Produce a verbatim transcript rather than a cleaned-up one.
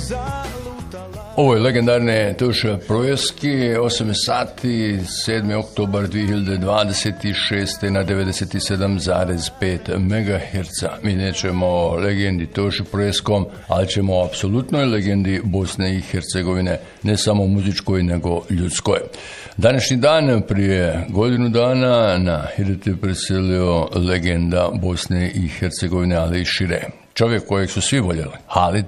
Ovo je legendarne Toša Projeski, osam sati, sedmi oktobar dvije hiljade dvadeset šeste na devedeset sedam zarez pet megaherca. Mi nećemo o legendi Toši Projeskom, ali ćemo o apsolutnoj legendi Bosne i Hercegovine, ne samo muzičkoj, nego ljudskoj. Današnji dan, prije godinu dana, na Hidet je preselio legenda Bosne i Hercegovine, ali i šire. Čovjek kojeg su svi voljeli, Halid